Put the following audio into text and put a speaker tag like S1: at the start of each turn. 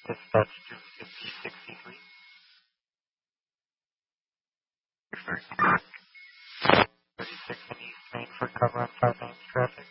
S1: Dispatch to 5063. Referring back 36 in East Main for cover on 5 lanes traffic.